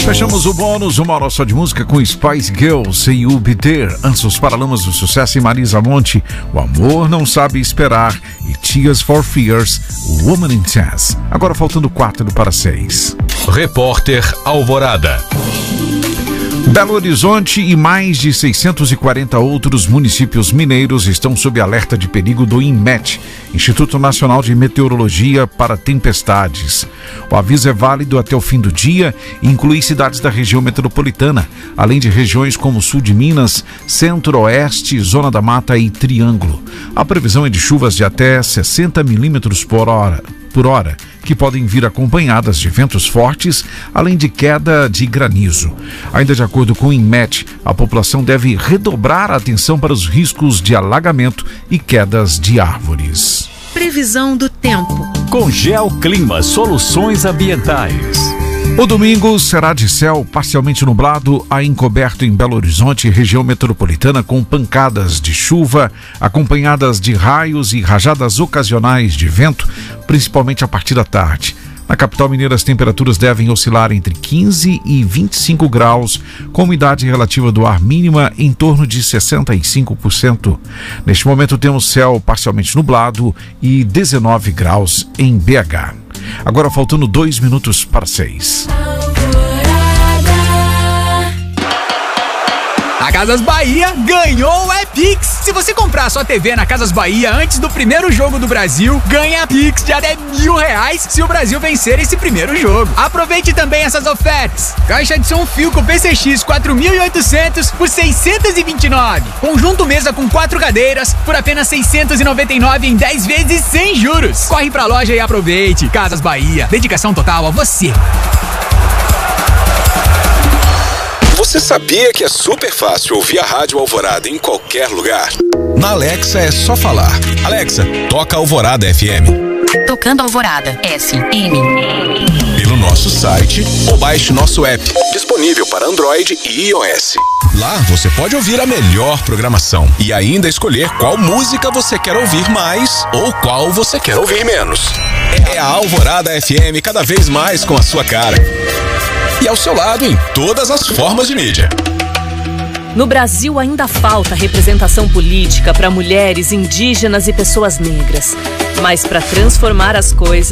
Fechamos o bônus, 1 hora só de música com Spice Girls, Say You Be There, antes os Paralamas do Sucesso e Marisa Monte, O Amor Não Sabe Esperar e Tears for Fears, Woman in Jazz. Agora faltando 4 para 6. Repórter Alvorada. Belo Horizonte e mais de 640 outros municípios mineiros estão sob alerta de perigo do INMET, Instituto Nacional de Meteorologia para Tempestades. O aviso é válido até o fim do dia e inclui cidades da região metropolitana, além de regiões como sul de Minas, centro-oeste, zona da mata e Triângulo. A previsão é de chuvas de até 60 milímetros por hora, que podem vir acompanhadas de ventos fortes, além de queda de granizo. Ainda de acordo com o INMET, a população deve redobrar a atenção para os riscos de alagamento e quedas de árvores. Previsão do tempo. Com Geoclima Soluções Ambientais. O domingo será de céu parcialmente nublado a encoberto em Belo Horizonte e região metropolitana, com pancadas de chuva acompanhadas de raios e rajadas ocasionais de vento, principalmente a partir da tarde. Na capital mineira, as temperaturas devem oscilar entre 15 e 25 graus, com umidade relativa do ar mínima em torno de 65%. Neste momento temos céu parcialmente nublado e 19 graus em BH. Agora faltando 2 minutos para 6. A Casas Bahia ganhou o Pix. Se você comprar sua TV na Casas Bahia antes do primeiro jogo do Brasil, ganha Pix de até R$1.000 se o Brasil vencer esse primeiro jogo. Aproveite também essas ofertas. Caixa de som Philco PCX 4.800 por R$629. Conjunto mesa com 4 cadeiras por apenas R$699 em 10 vezes sem juros. Corre pra loja e aproveite. Casas Bahia. Dedicação total a você. Você sabia que é super fácil ouvir a Rádio Alvorada em qualquer lugar? Na Alexa é só falar: Alexa, toca Alvorada FM. Tocando Alvorada FM. Pelo nosso site ou baixe nosso app, disponível para Android e iOS. Lá você pode ouvir a melhor programação e ainda escolher qual música você quer ouvir mais ou qual você quer ouvir menos. É a Alvorada FM cada vez mais com a sua cara. E ao seu lado em todas as formas de mídia. No Brasil ainda falta representação política para mulheres, indígenas e pessoas negras. Mas para transformar as coisas,